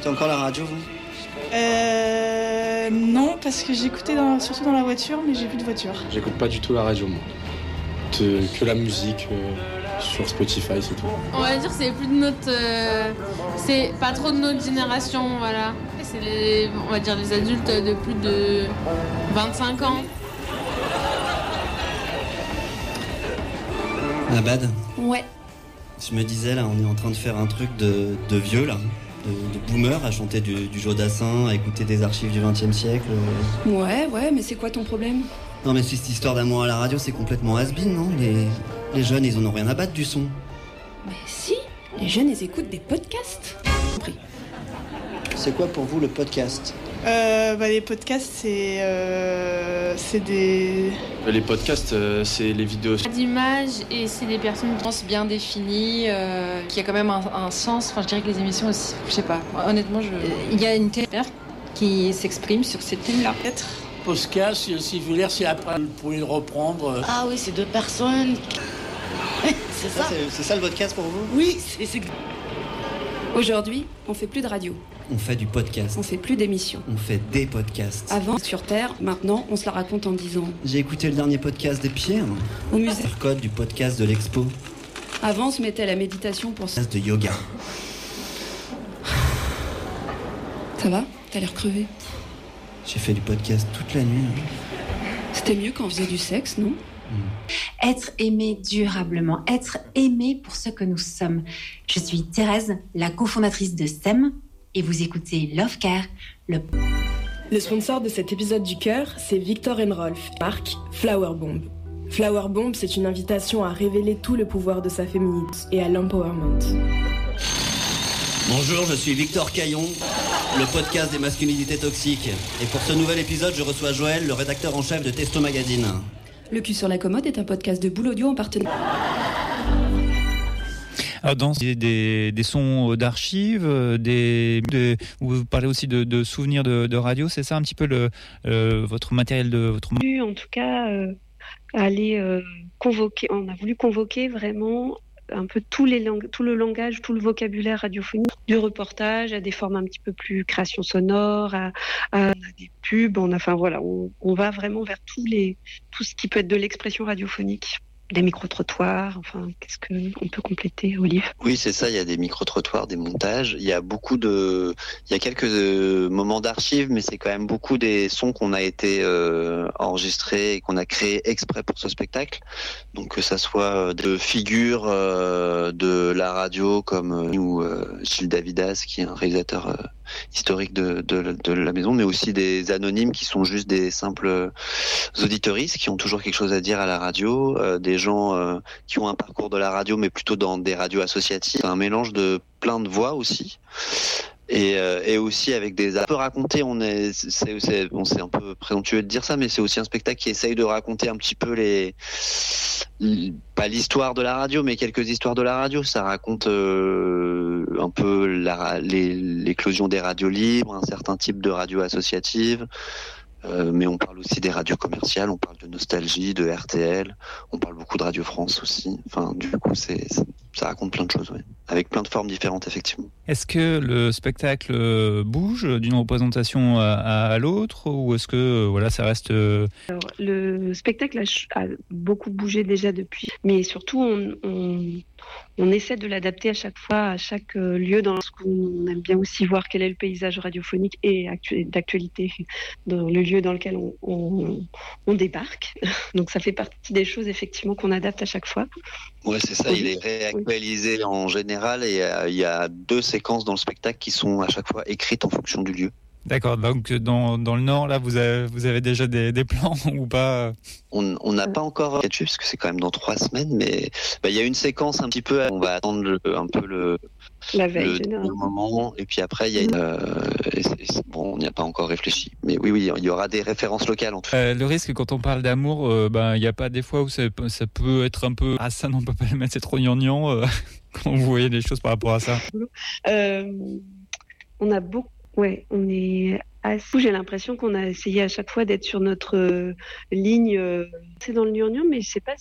écoutez encore la radio, vous ? Non, parce que j'écoutais surtout dans la voiture, mais j'ai plus de voiture. J'écoute pas du tout la radio, moi. Que la musique sur Spotify, c'est tout. On va dire que c'est plus de notre... c'est pas trop de notre génération, voilà. C'est on va dire les adultes de plus de 25 ans. Abad ? Ouais. Je me disais, là, on est en train de faire un truc de vieux, là. De boomer, à chanter du Jodassin, à écouter des archives du XXe siècle. Ouais, mais c'est quoi ton problème ? Non, mais cette histoire d'amour à la radio, c'est complètement has-been, non ? Les jeunes, ils en ont rien à battre du son. Mais si, les jeunes, ils écoutent des podcasts. Compris. C'est quoi pour vous le podcast ? Les podcasts, c'est des... Les podcasts, c'est les vidéos. Pas d'image et c'est des personnes bien définies, qui a quand même un sens. Enfin, je dirais que les émissions aussi, je sais pas. Honnêtement, il y a une télé qui s'exprime sur ces thèmes-là. Peut-être. Podcast, si vous voulez, si après vous pouvez le reprendre. Ah oui, c'est deux personnes. C'est ça. C'est ça le podcast pour vous ? Oui, c'est... Aujourd'hui, on fait plus de radio. On fait du podcast. On fait plus d'émissions. On fait des podcasts. Avant, sur Terre, maintenant, on se la raconte en 10 ans. J'ai écouté le dernier podcast des Pierres. Au musée. Le code du podcast de l'Expo. Avant, on se mettait à la méditation pour... De yoga. Ça va ? T'as l'air crevé. J'ai fait du podcast toute la nuit. C'était mieux quand on faisait du sexe, non ? Être aimé durablement, être aimé pour ce que nous sommes. Je suis Thérèse, la cofondatrice de SEM, et vous écoutez Love Care, Le sponsor de cet épisode du Cœur, c'est Victor & Rolf, marque Flower Bomb. Flower Bomb, c'est une invitation à révéler tout le pouvoir de sa féminité et à l'empowerment. Bonjour, je suis Victor Caillon, le podcast des masculinités toxiques. Et pour ce nouvel épisode, je reçois Joël, le rédacteur en chef de Testo Magazine. Le cul sur la commode est un podcast de Boule Audio en partenariat. Alors dans des sons d'archives, vous parlez aussi de souvenirs de radio, c'est ça un petit peu votre matériel de votre... En tout cas, convoquer, on a voulu convoquer vraiment un peu tout le langage, tout le vocabulaire radiophonique, du reportage à des formes un petit peu plus création sonore, à des pubs, on va vraiment vers tout ce qui peut être de l'expression radiophonique. Des micro-trottoirs, qu'est-ce qu'on peut compléter, Olive ? Oui, c'est ça, il y a des micro-trottoirs, des montages, il y a quelques moments d'archives, mais c'est quand même beaucoup des sons qu'on a été enregistrés et qu'on a créés exprès pour ce spectacle. Donc que ça soit de figures de la radio comme Gilles Davidas, qui est un réalisateur historique de la maison, mais aussi des anonymes qui sont juste des simples auditeuristes qui ont toujours quelque chose à dire à la radio, des gens qui ont un parcours de la radio mais plutôt dans des radios associatives, un mélange de plein de voix aussi. Et aussi avec des un peu raconté, c'est un peu présomptueux de dire ça, mais c'est aussi un spectacle qui essaye de raconter un petit peu pas l'histoire de la radio, mais quelques histoires de la radio. Ça raconte un peu l'éclosion des radios libres, un certain type de radio associative. Mais on parle aussi des radios commerciales, on parle de Nostalgie, de RTL, on parle beaucoup de Radio France aussi. Du coup, ça raconte plein de choses, avec plein de formes différentes, effectivement. Est-ce que le spectacle bouge d'une représentation à l'autre, ou est-ce que ça reste... Alors, le spectacle a beaucoup bougé déjà depuis, mais surtout on essaie de l'adapter à chaque fois, à chaque lieu, dans ce qu'on aime bien aussi voir quel est le paysage radiophonique et d'actualité dans le lieu dans lequel on débarque. Donc ça fait partie des choses effectivement qu'on adapte à chaque fois. Ouais, c'est ça, il est réactualisé en général, et il y a 2 séquences dans le spectacle qui sont à chaque fois écrites en fonction du lieu. D'accord, donc dans le Nord, là, vous avez déjà des plans ou pas ? On n'a pas encore dessus parce que c'est quand même dans 3 semaines, mais il y a une séquence un petit peu, on va attendre la veille, le moment, et puis après on n'y a pas encore réfléchi. Mais oui, il y aura des références locales en tout cas. Le risque quand on parle d'amour, il n'y a pas des fois où ça peut être un peu... Ah ça, non, on peut pas le mettre, c'est trop gnangnan. Comment vous voyez les choses par rapport à ça ? On a beaucoup... Ouais, on est assez... J'ai l'impression qu'on a essayé à chaque fois d'être sur notre ligne. C'est dans le gnangnan, mais je sais pas